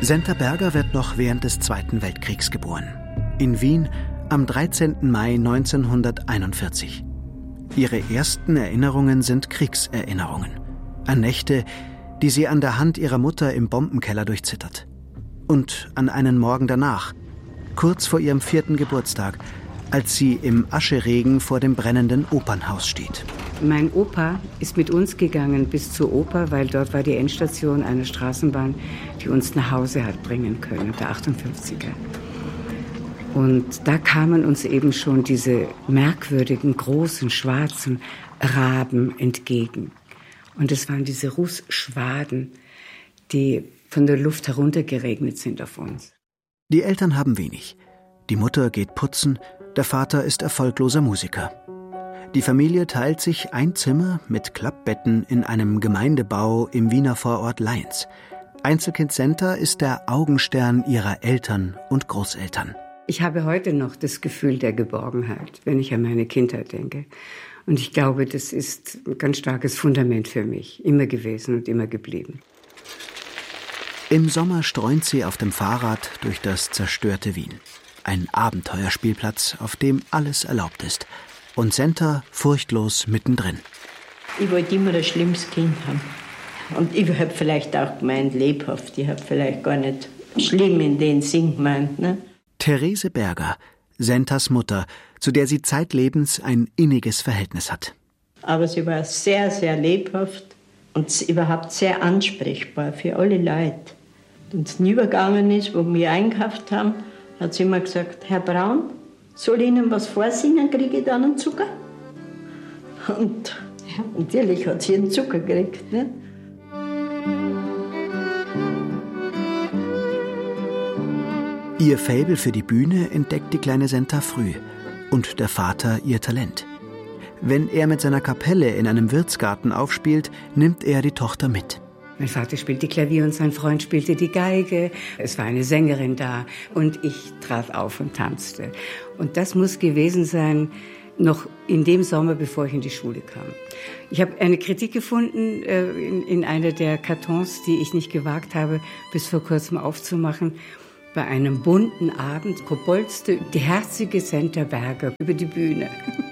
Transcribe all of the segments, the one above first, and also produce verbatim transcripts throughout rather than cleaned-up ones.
Senta Berger wird noch während des Zweiten Weltkriegs geboren. In Wien am dreizehnten Mai neunzehnhunderteinundvierzig. Ihre ersten Erinnerungen sind Kriegserinnerungen. An Nächte, die sie an der Hand ihrer Mutter im Bombenkeller durchzittert. Und an einen Morgen danach, kurz vor ihrem vierten Geburtstag, als sie im Ascheregen vor dem brennenden Opernhaus steht. Mein Opa ist mit uns gegangen bis zur Oper, weil dort war die Endstation einer Straßenbahn, die uns nach Hause hat bringen können, der achtundfünfziger. Und da kamen uns eben schon diese merkwürdigen, großen, schwarzen Raben entgegen. Und es waren diese Rußschwaden, die von der Luft heruntergeregnet sind auf uns. Die Eltern haben wenig. Die Mutter geht putzen, der Vater ist erfolgloser Musiker. Die Familie teilt sich ein Zimmer mit Klappbetten in einem Gemeindebau im Wiener Vorort Leins. Einzelkind Senta ist der Augenstern ihrer Eltern und Großeltern. Ich habe heute noch das Gefühl der Geborgenheit, wenn ich an meine Kindheit denke. Und ich glaube, das ist ein ganz starkes Fundament für mich, immer gewesen und immer geblieben. Im Sommer streunt sie auf dem Fahrrad durch das zerstörte Wien. Ein Abenteuerspielplatz, auf dem alles erlaubt ist. Und Senta furchtlos mittendrin. Ich wollte immer ein schlimmes Kind haben. Und ich habe vielleicht auch gemeint, lebhaft. Ich habe vielleicht gar nicht schlimm in den Sinn gemeint. Ne? Therese Berger, Sentas Mutter, zu der sie zeitlebens ein inniges Verhältnis hat. Aber sie war sehr, sehr lebhaft und überhaupt sehr ansprechbar für alle Leute. Wenn es nie übergegangen ist, wo wir einkauft haben, hat sie immer gesagt, Herr Braun, soll ich Ihnen was vorsingen, kriege ich dann einen Zucker? Und ja, natürlich hat sie einen Zucker gekriegt. Ne? Ihr Faible für die Bühne entdeckt die kleine Senta früh und der Vater ihr Talent. Wenn er mit seiner Kapelle in einem Wirtsgarten aufspielt, nimmt er die Tochter mit. Mein Vater spielte Klavier und sein Freund spielte die Geige. Es war eine Sängerin da und ich trat auf und tanzte. Und das muss gewesen sein, noch in dem Sommer, bevor ich in die Schule kam. Ich habe eine Kritik gefunden äh, in, in einer der Kartons, die ich nicht gewagt habe, bis vor kurzem aufzumachen. Bei einem bunten Abend kopolzte die herzige Senta Berger über die Bühne.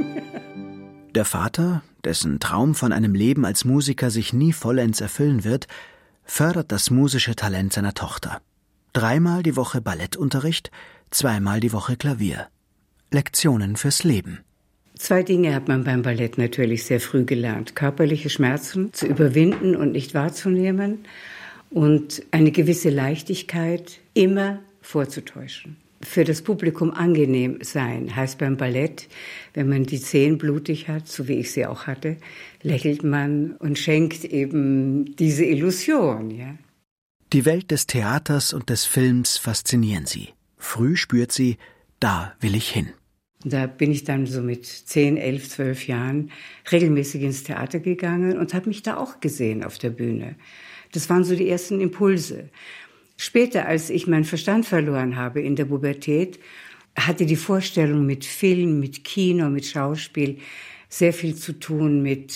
Der Vater, dessen Traum von einem Leben als Musiker sich nie vollends erfüllen wird, fördert das musische Talent seiner Tochter. Dreimal die Woche Ballettunterricht, zweimal die Woche Klavier. Lektionen fürs Leben. Zwei Dinge hat man beim Ballett natürlich sehr früh gelernt. Körperliche Schmerzen zu überwinden und nicht wahrzunehmen und eine gewisse Leichtigkeit immer vorzutäuschen. Für das Publikum angenehm sein heißt beim Ballett, wenn man die Zehen blutig hat, so wie ich sie auch hatte, lächelt man und schenkt eben diese Illusion. Ja. Die Welt des Theaters und des Films faszinieren sie. Früh spürt sie, da will ich hin. Da bin ich dann so mit zehn, elf, zwölf Jahren regelmäßig ins Theater gegangen und habe mich da auch gesehen auf der Bühne. Das waren so die ersten Impulse. Später, als ich meinen Verstand verloren habe in der Pubertät, hatte die Vorstellung mit Film, mit Kino, mit Schauspiel sehr viel zu tun mit,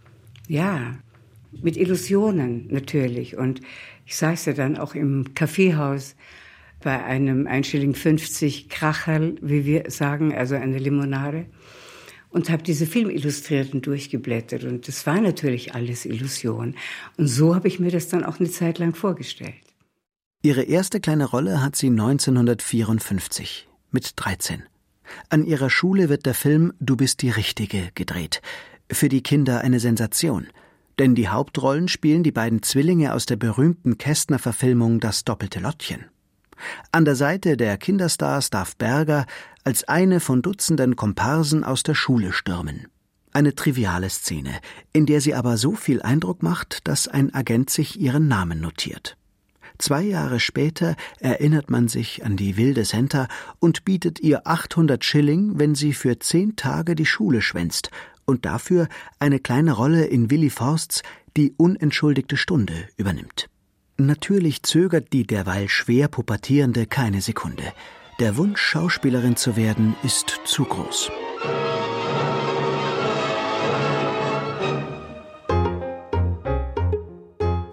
ja, mit Illusionen natürlich. Und ich saß ja dann auch im Kaffeehaus bei einem ein Schilling fünfzig Kracherl, wie wir sagen, also eine Limonade, und habe diese Filmillustrierten durchgeblättert. Und das war natürlich alles Illusion. Und so habe ich mir das dann auch eine Zeit lang vorgestellt. Ihre erste kleine Rolle hat sie neunzehnhundertvierundfünfzig, mit dreizehn. An ihrer Schule wird der Film »Du bist die Richtige« gedreht. Für die Kinder eine Sensation. Denn die Hauptrollen spielen die beiden Zwillinge aus der berühmten Kästner-Verfilmung »Das doppelte Lottchen«. An der Seite der Kinderstars darf Berger als eine von Dutzenden Komparsen aus der Schule stürmen. Eine triviale Szene, in der sie aber so viel Eindruck macht, dass ein Agent sich ihren Namen notiert. Zwei Jahre später erinnert man sich an die wilde Senta und bietet ihr achthundert Schilling, wenn sie für zehn Tage die Schule schwänzt und dafür eine kleine Rolle in Willi Forsts »Die unentschuldigte Stunde« übernimmt. Natürlich zögert die derweil schwer Pubertierende keine Sekunde. Der Wunsch, Schauspielerin zu werden, ist zu groß.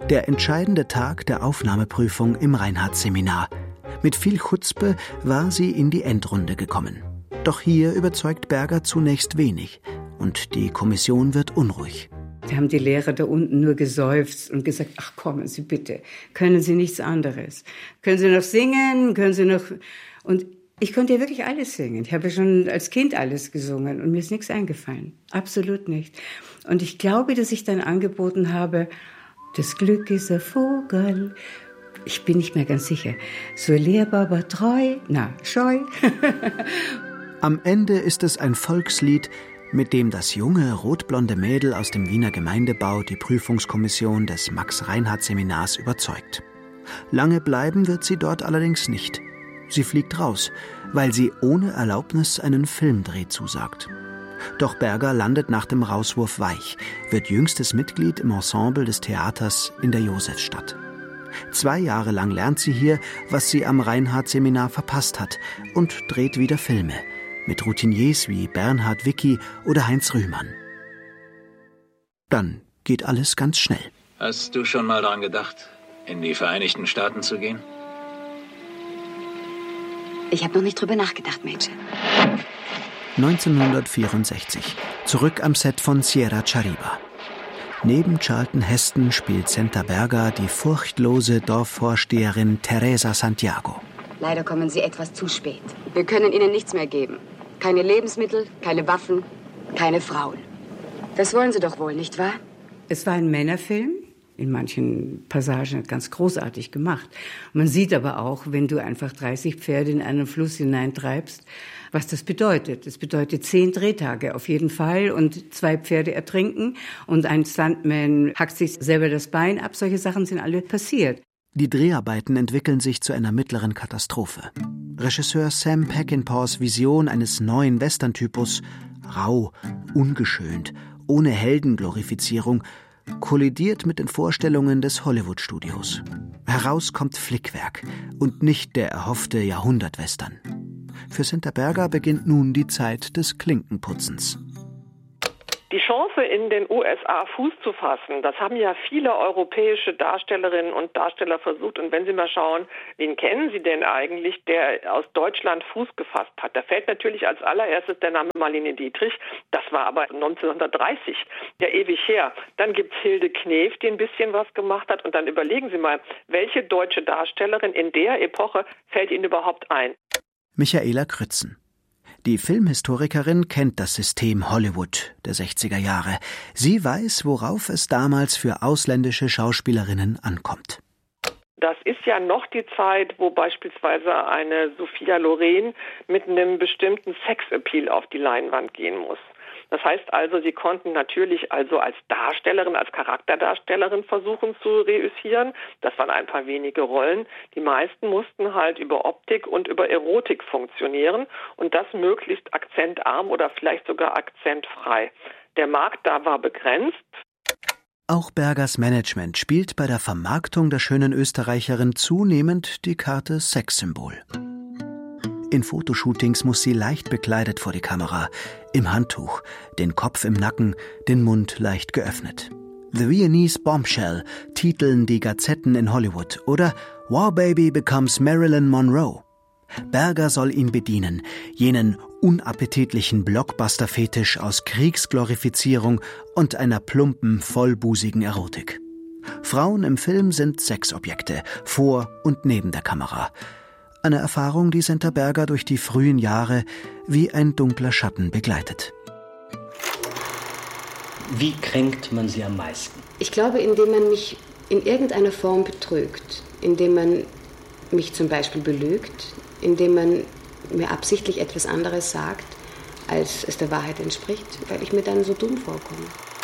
Der entscheidende Tag der Aufnahmeprüfung im Reinhardt-Seminar. Mit viel Chutzpe war sie in die Endrunde gekommen. Doch hier überzeugt Berger zunächst wenig und die Kommission wird unruhig. Da haben die Lehrer da unten nur geseufzt und gesagt, ach kommen Sie bitte, können Sie nichts anderes? Können Sie noch singen? Können Sie noch... Und ich konnte ja wirklich alles singen. Ich habe ja schon als Kind alles gesungen und mir ist nichts eingefallen. Absolut nicht. Und ich glaube, dass ich dann angeboten habe, das Glück ist ein Vogel. Ich bin nicht mehr ganz sicher. So lieb, aber treu, na, scheu. Am Ende ist es ein Volkslied, mit dem das junge, rotblonde Mädel aus dem Wiener Gemeindebau die Prüfungskommission des Max-Reinhardt-Seminars überzeugt. Lange bleiben wird sie dort allerdings nicht. Sie fliegt raus, weil sie ohne Erlaubnis einen Filmdreh zusagt. Doch Berger landet nach dem Rauswurf weich, wird jüngstes Mitglied im Ensemble des Theaters in der Josefstadt. Zwei Jahre lang lernt sie hier, was sie am Reinhardt-Seminar verpasst hat und dreht wieder Filme mit Routiniers wie Bernhard Wicki oder Heinz Rühmann. Dann geht alles ganz schnell. Hast du schon mal daran gedacht, in die Vereinigten Staaten zu gehen? Ich habe noch nicht drüber nachgedacht, Mädchen. neunzehnhundertvierundsechzig. Zurück am Set von Sierra Chariba. Neben Charlton Heston spielt Senta Berger die furchtlose Dorfvorsteherin Teresa Santiago. Leider kommen Sie etwas zu spät. Wir können Ihnen nichts mehr geben. Keine Lebensmittel, keine Waffen, keine Frauen. Das wollen Sie doch wohl, nicht wahr? Es war ein Männerfilm. In manchen Passagen ganz großartig gemacht. Man sieht aber auch, wenn du einfach dreißig Pferde in einen Fluss hineintreibst, was das bedeutet. Das bedeutet zehn Drehtage auf jeden Fall und zwei Pferde ertrinken und ein Stuntman hackt sich selber das Bein ab. Solche Sachen sind alle passiert. Die Dreharbeiten entwickeln sich zu einer mittleren Katastrophe. Regisseur Sam Peckinpahs Vision eines neuen Western-Typus, rau, ungeschönt, ohne Heldenglorifizierung, kollidiert mit den Vorstellungen des Hollywood-Studios. Heraus kommt Flickwerk und nicht der erhoffte Jahrhundertwestern. Für Senta Berger beginnt nun die Zeit des Klinkenputzens. Die Chance, in den U S A Fuß zu fassen, das haben ja viele europäische Darstellerinnen und Darsteller versucht. Und wenn Sie mal schauen, wen kennen Sie denn eigentlich, der aus Deutschland Fuß gefasst hat? Da fällt natürlich als allererstes der Name Marlene Dietrich. Das war aber neunzehnhundertdreißig, ja ewig her. Dann gibt's Hilde Knef, die ein bisschen was gemacht hat. Und dann überlegen Sie mal, welche deutsche Darstellerin in der Epoche fällt Ihnen überhaupt ein? Michaela Krützen. Die Filmhistorikerin kennt das System Hollywood der sechziger Jahre. Sie weiß, worauf es damals für ausländische Schauspielerinnen ankommt. Das ist ja noch die Zeit, wo beispielsweise eine Sophia Loren mit einem bestimmten Sexappeal auf die Leinwand gehen muss. Das heißt also, sie konnten natürlich also als Darstellerin, als Charakterdarstellerin versuchen zu reüssieren. Das waren ein paar wenige Rollen. Die meisten mussten halt über Optik und über Erotik funktionieren und das möglichst akzentarm oder vielleicht sogar akzentfrei. Der Markt da war begrenzt. Auch Bergers Management spielt bei der Vermarktung der schönen Österreicherin zunehmend die Karte Sexsymbol. In Fotoshootings muss sie leicht bekleidet vor die Kamera, im Handtuch, den Kopf im Nacken, den Mund leicht geöffnet. The Viennese Bombshell titeln die Gazetten in Hollywood oder War Baby becomes Marilyn Monroe. Berger soll ihn bedienen, jenen unappetitlichen Blockbuster-Fetisch aus Kriegsglorifizierung und einer plumpen, vollbusigen Erotik. Frauen im Film sind Sexobjekte, vor und neben der Kamera. Eine Erfahrung, die Senta Berger durch die frühen Jahre wie ein dunkler Schatten begleitet. Wie kränkt man sie am meisten? Ich glaube, indem man mich in irgendeiner Form betrügt, indem man mich zum Beispiel belügt, indem man mir absichtlich etwas anderes sagt, als es der Wahrheit entspricht, weil ich mir dann so dumm vorkomme.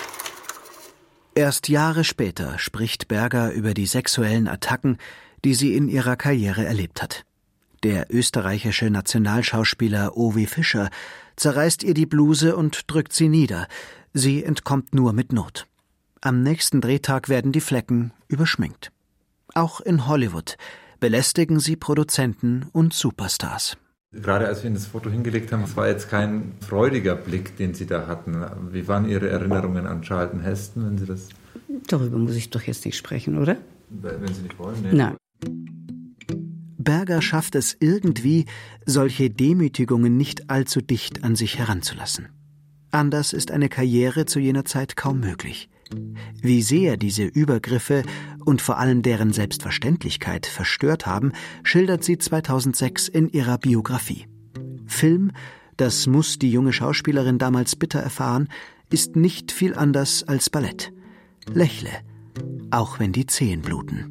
Erst Jahre später spricht Berger über die sexuellen Attacken, die sie in ihrer Karriere erlebt hat. Der österreichische Nationalschauspieler Ovi Fischer zerreißt ihr die Bluse und drückt sie nieder. Sie entkommt nur mit Not. Am nächsten Drehtag werden die Flecken überschminkt. Auch in Hollywood belästigen sie Produzenten und Superstars. Gerade als wir Ihnen das Foto hingelegt haben, es war jetzt kein freudiger Blick, den Sie da hatten. Wie waren Ihre Erinnerungen an Charlton Heston, wenn Sie das... Darüber muss ich doch jetzt nicht sprechen, oder? Wenn Sie nicht wollen, ne? Nein. Berger schafft es irgendwie, solche Demütigungen nicht allzu dicht an sich heranzulassen. Anders ist eine Karriere zu jener Zeit kaum möglich. Wie sehr diese Übergriffe und vor allem deren Selbstverständlichkeit verstört haben, schildert sie zweitausendsechs in ihrer Biografie. Film, das muss die junge Schauspielerin damals bitter erfahren, ist nicht viel anders als Ballett. Lächle, auch wenn die Zehen bluten.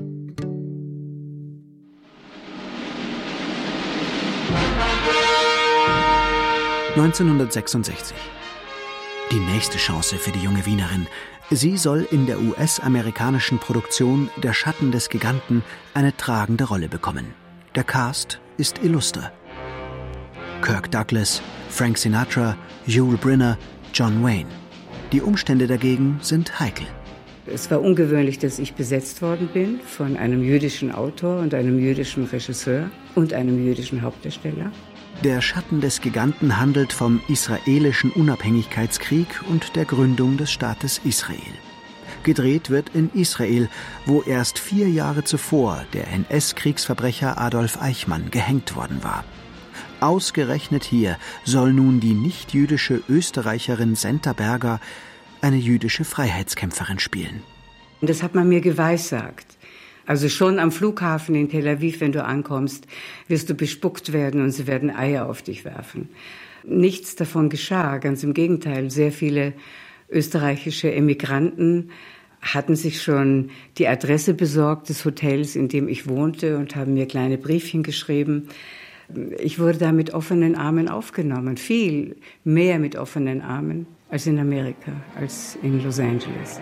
neunzehnhundertsechsundsechzig. Die nächste Chance für die junge Wienerin. Sie soll in der U S-amerikanischen Produktion Der Schatten des Giganten eine tragende Rolle bekommen. Der Cast ist illustre. Kirk Douglas, Frank Sinatra, Yul Brynner, John Wayne. Die Umstände dagegen sind heikel. Es war ungewöhnlich, dass ich besetzt worden bin von einem jüdischen Autor und einem jüdischen Regisseur und einem jüdischen Hauptdarsteller. Der Schatten des Giganten handelt vom israelischen Unabhängigkeitskrieg und der Gründung des Staates Israel. Gedreht wird in Israel, wo erst vier Jahre zuvor der N S-Kriegsverbrecher Adolf Eichmann gehängt worden war. Ausgerechnet hier soll nun die nicht-jüdische Österreicherin Senta Berger eine jüdische Freiheitskämpferin spielen. Das hat man mir geweissagt. Also schon am Flughafen in Tel Aviv, wenn du ankommst, wirst du bespuckt werden und sie werden Eier auf dich werfen. Nichts davon geschah, ganz im Gegenteil. Sehr viele österreichische Emigranten hatten sich schon die Adresse besorgt des Hotels, in dem ich wohnte, und haben mir kleine Briefchen geschrieben. Ich wurde da mit offenen Armen aufgenommen, viel mehr mit offenen Armen als in Amerika, als in Los Angeles.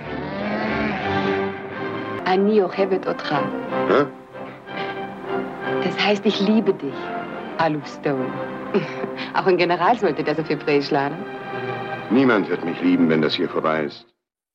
Ani ohevet otcha. Hä? Das heißt, ich liebe dich, Aluf Stone. Auch ein General sollte das auf Hebräisch lernen. Niemand wird mich lieben, wenn das hier vorbei ist.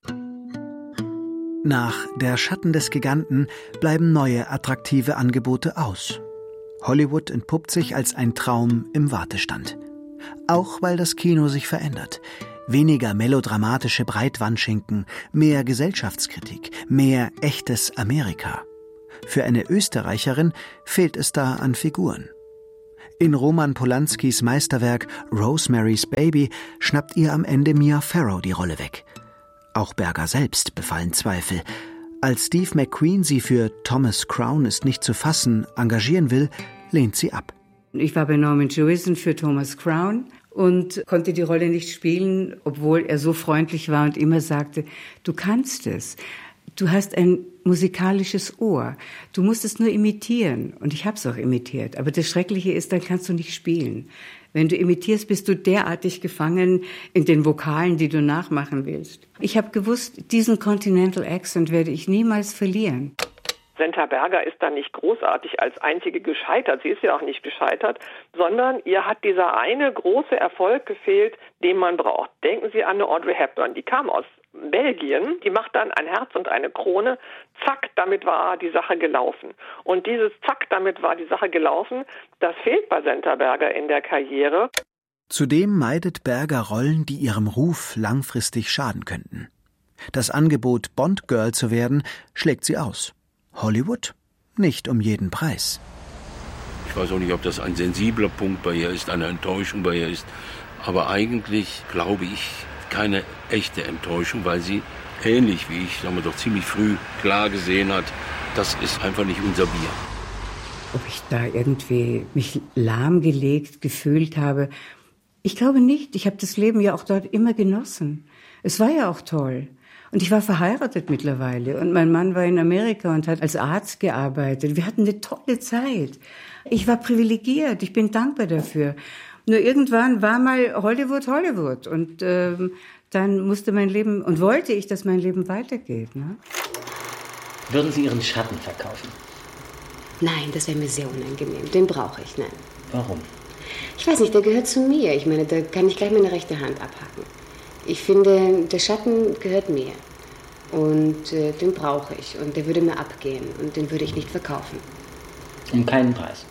Nach Der Schatten des Giganten bleiben neue attraktive Angebote aus. Hollywood entpuppt sich als ein Traum im Wartestand. Auch weil das Kino sich verändert. Weniger melodramatische Breitwandschinken, mehr Gesellschaftskritik, mehr echtes Amerika. Für eine Österreicherin fehlt es da an Figuren. In Roman Polanskis Meisterwerk Rosemary's Baby schnappt ihr am Ende Mia Farrow die Rolle weg. Auch Berger selbst befallen Zweifel. Als Steve McQueen sie für Thomas Crown ist nicht zu fassen engagieren will, lehnt sie ab. Ich war bei Norman Jewison für Thomas Crown und konnte die Rolle nicht spielen, obwohl er so freundlich war und immer sagte, du kannst es. Du hast ein musikalisches Ohr. Du musst es nur imitieren. Und ich habe es auch imitiert. Aber das Schreckliche ist, dann kannst du nicht spielen. Wenn du imitierst, bist du derartig gefangen in den Vokalen, die du nachmachen willst. Ich habe gewusst, diesen Continental Accent werde ich niemals verlieren. Senta Berger ist da nicht großartig als einzige gescheitert. Sie ist ja auch nicht gescheitert, sondern ihr hat dieser eine große Erfolg gefehlt, den man braucht. Denken Sie an eine Audrey Hepburn, die kam aus Belgien, die macht dann ein Herz und eine Krone, zack, damit war die Sache gelaufen. Und dieses zack, damit war die Sache gelaufen, das fehlt bei Senta Berger in der Karriere. Zudem meidet Berger Rollen, die ihrem Ruf langfristig schaden könnten. Das Angebot, Bond-Girl zu werden, schlägt sie aus. Hollywood? Nicht um jeden Preis. Ich weiß auch nicht, ob das ein sensibler Punkt bei ihr ist, eine Enttäuschung bei ihr ist. Aber eigentlich glaube ich, keine echte Enttäuschung, weil sie ähnlich wie ich, sagen wir doch ziemlich früh klar gesehen hat, das ist einfach nicht unser Bier. Ob ich da irgendwie mich lahmgelegt gefühlt habe, ich glaube nicht. Ich habe das Leben ja auch dort immer genossen. Es war ja auch toll. Und ich war verheiratet mittlerweile. Und mein Mann war in Amerika und hat als Arzt gearbeitet. Wir hatten eine tolle Zeit. Ich war privilegiert. Ich bin dankbar dafür. Nur irgendwann war mal Hollywood Hollywood. Und ähm, dann musste mein Leben, und wollte ich, dass mein Leben weitergeht. Ne? Würden Sie Ihren Schatten verkaufen? Nein, das wäre mir sehr unangenehm. Den brauche ich, nein. Warum? Ich weiß nicht, der gehört zu mir. Ich meine, da kann ich gleich meine rechte Hand abhacken. Ich finde, der Schatten gehört mir. Und äh, den brauche ich. Und der würde mir abgehen. Und den würde ich nicht verkaufen. Um keinen Preis?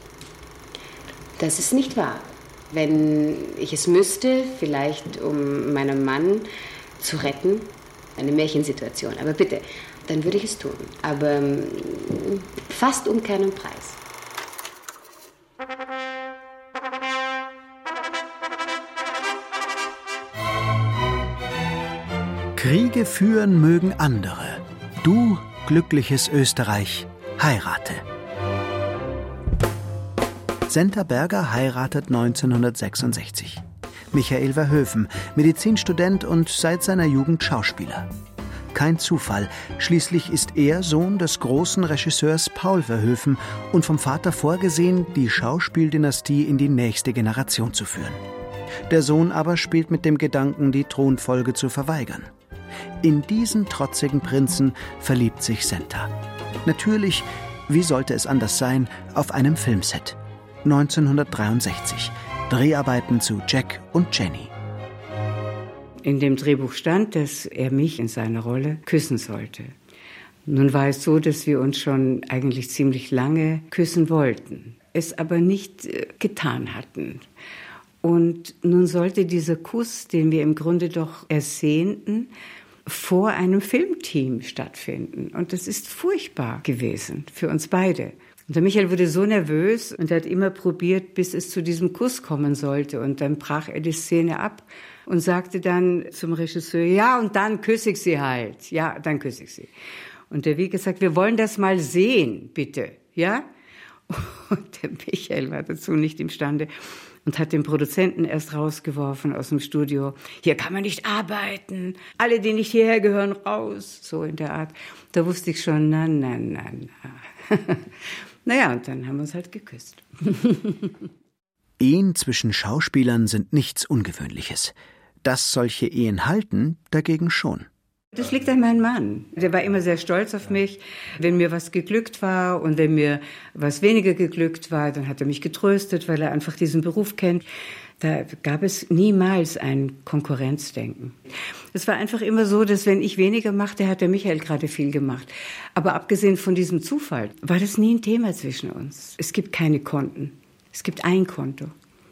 Das ist nicht wahr. Wenn ich es müsste, vielleicht um meinen Mann zu retten, eine Märchensituation. Aber bitte, dann würde ich es tun. Aber ähm, fast um keinen Preis. Kriege führen mögen andere. Du, glückliches Österreich, heirate. Senta Berger heiratet neunzehnhundertsechsundsechzig. Michael Verhoeven, Medizinstudent und seit seiner Jugend Schauspieler. Kein Zufall, schließlich ist er Sohn des großen Regisseurs Paul Verhoeven und vom Vater vorgesehen, die Schauspieldynastie in die nächste Generation zu führen. Der Sohn aber spielt mit dem Gedanken, die Thronfolge zu verweigern. In diesen trotzigen Prinzen verliebt sich Senta. Natürlich, wie sollte es anders sein, auf einem Filmset. neunzehnhundertdreiundsechzig. Dreharbeiten zu Jack und Jenny. In dem Drehbuch stand, dass er mich in seiner Rolle küssen sollte. Nun war es so, dass wir uns schon eigentlich ziemlich lange küssen wollten, es aber nicht äh, getan hatten. Und nun sollte dieser Kuss, den wir im Grunde doch ersehnten, vor einem Filmteam stattfinden. Und das ist furchtbar gewesen für uns beide. Und der Michael wurde so nervös und hat immer probiert, bis es zu diesem Kuss kommen sollte. Und dann brach er die Szene ab und sagte dann zum Regisseur, ja, und dann küsse ich sie halt. Ja, dann küsse ich sie. Und der Wie gesagt, wir wollen das mal sehen, bitte. Ja? Und der Michael war dazu nicht imstande und hat den Produzenten erst rausgeworfen aus dem Studio. Hier kann man nicht arbeiten. Alle, die nicht hierher gehören, raus. So in der Art. Da wusste ich schon, na, na, na, na. Naja, und dann haben wir uns halt geküsst. Ehen zwischen Schauspielern sind nichts Ungewöhnliches. Dass solche Ehen halten, dagegen schon. Das liegt an meinem Mann. Der war immer sehr stolz auf mich. Wenn mir was geglückt war und wenn mir was weniger geglückt war, dann hat er mich getröstet, weil er einfach diesen Beruf kennt. Da gab es niemals ein Konkurrenzdenken. Es war einfach immer so, dass wenn ich weniger machte, hat der Michael gerade viel gemacht. Aber abgesehen von diesem Zufall war das nie ein Thema zwischen uns. Es gibt keine Konten. Es gibt ein Konto.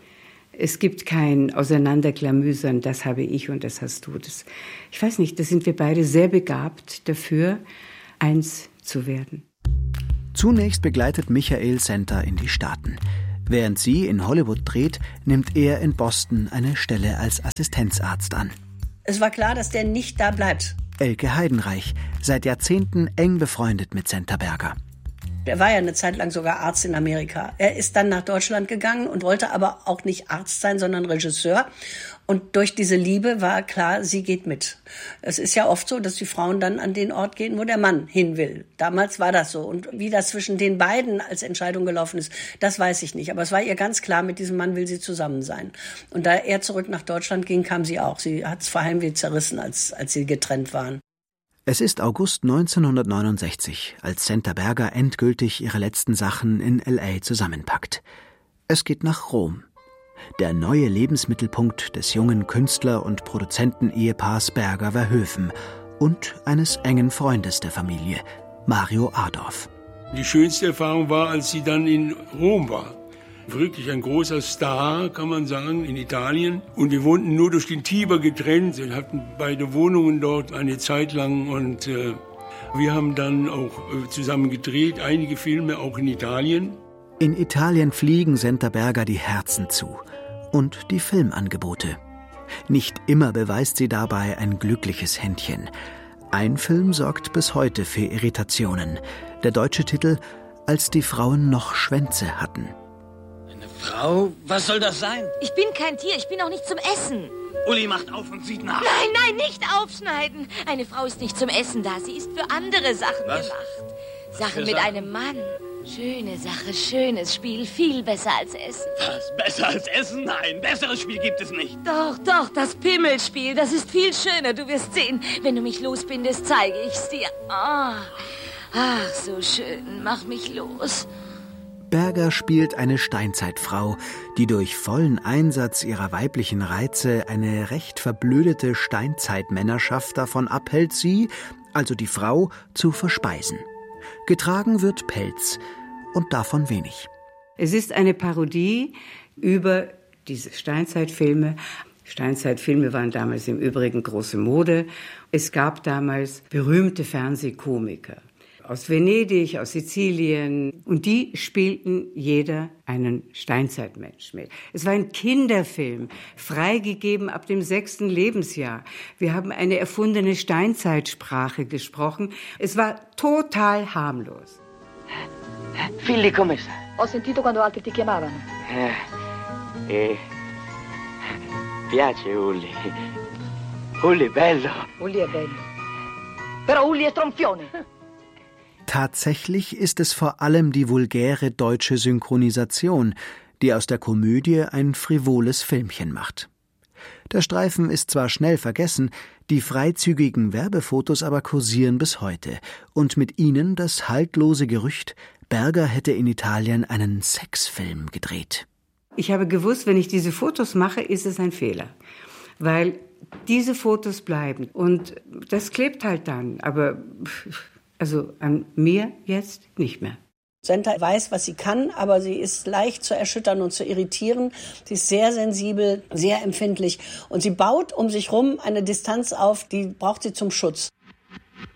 Es gibt kein Auseinanderklamüsern, das habe ich und das hast du. Das, ich weiß nicht, da sind wir beide sehr begabt dafür, eins zu werden. Zunächst begleitet Michael Senta in die Staaten. Während sie in Hollywood dreht, nimmt er in Boston eine Stelle als Assistenzarzt an. Es war klar, dass der nicht da bleibt. Elke Heidenreich, seit Jahrzehnten eng befreundet mit Senta Berger. Er war ja eine Zeit lang sogar Arzt in Amerika. Er ist dann nach Deutschland gegangen und wollte aber auch nicht Arzt sein, sondern Regisseur. Und durch diese Liebe war klar, sie geht mit. Es ist ja oft so, dass die Frauen dann an den Ort gehen, wo der Mann hin will. Damals war das so. Und wie das zwischen den beiden als Entscheidung gelaufen ist, das weiß ich nicht. Aber es war ihr ganz klar, mit diesem Mann will sie zusammen sein. Und da er zurück nach Deutschland ging, kam sie auch. Sie hat es vor allem wie zerrissen, als, als sie getrennt waren. Es ist August neunzehnhundertneunundsechzig, als Senta Berger endgültig ihre letzten Sachen in L A zusammenpackt. Es geht nach Rom. Der neue Lebensmittelpunkt des jungen Künstler- und Produzenten-Ehepaars Berger-Verhoeven und eines engen Freundes der Familie, Mario Adorf. Die schönste Erfahrung war, als sie dann in Rom war. Wirklich ein großer Star, kann man sagen, in Italien. Und wir wohnten nur durch den Tiber getrennt. Wir hatten beide Wohnungen dort eine Zeit lang. Und äh, wir haben dann auch äh, zusammen gedreht, einige Filme, auch in Italien. In Italien fliegen Senta Berger die Herzen zu. Und die Filmangebote. Nicht immer beweist sie dabei ein glückliches Händchen. Ein Film sorgt bis heute für Irritationen. Der deutsche Titel »Als die Frauen noch Schwänze hatten«. Frau, was soll das sein? Ich bin kein Tier, ich bin auch nicht zum Essen. Uli macht auf und sieht nach. Nein, nein, nicht aufschneiden. Eine Frau ist nicht zum Essen da, sie ist für andere Sachen was? gemacht. Was Sachen mit Sachen? einem Mann. Schöne Sache, schönes Spiel, viel besser als Essen. Was, besser als Essen? Nein, besseres Spiel gibt es nicht. Doch, doch, das Pimmelspiel, das ist viel schöner, du wirst sehen. Wenn du mich losbindest, zeige ich's dir. Oh. Ach, so schön, mach mich los. Berger spielt eine Steinzeitfrau, die durch vollen Einsatz ihrer weiblichen Reize eine recht verblödete Steinzeitmännerschaft davon abhält, sie, also die Frau, zu verspeisen. Getragen wird Pelz und davon wenig. Es ist eine Parodie über diese Steinzeitfilme. Steinzeitfilme waren damals im Übrigen große Mode. Es gab damals berühmte Fernsehkomiker aus Venedig, aus Sizilien. Und die spielten jeder einen Steinzeitmensch mit. Es war ein Kinderfilm, freigegeben ab dem sechsten Lebensjahr. Wir haben eine erfundene Steinzeitsprache gesprochen. Es war total harmlos. Filli, come sta? Ho sentito quando altri ti chiamavano. Eh, eh, piace Uli. Uli è bello. Uli è bello. Però Uli è stronfione. Tatsächlich ist es vor allem die vulgäre deutsche Synchronisation, die aus der Komödie ein frivoles Filmchen macht. Der Streifen ist zwar schnell vergessen, die freizügigen Werbefotos aber kursieren bis heute und mit ihnen das haltlose Gerücht, Berger hätte in Italien einen Sexfilm gedreht. Ich habe gewusst, wenn ich diese Fotos mache, ist es ein Fehler, weil diese Fotos bleiben und das klebt halt dann, aber also an mir jetzt nicht mehr. Senta weiß, was sie kann, aber sie ist leicht zu erschüttern und zu irritieren. Sie ist sehr sensibel, sehr empfindlich und sie baut um sich rum eine Distanz auf, die braucht sie zum Schutz.